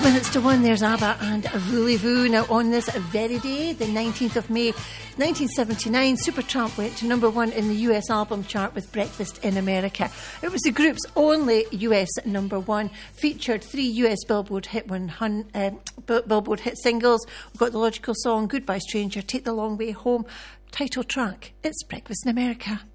Minutes to 1, there's ABBA and Voulez-Vous. Now, on this very day, the 19th of May, 1979, Supertramp went to number 1 in the US album chart with Breakfast in America. It was the group's only US number 1, featured 3 US Billboard hit singles. We've got the logical song, Goodbye Stranger, Take the Long Way Home. Title track, it's Breakfast in America.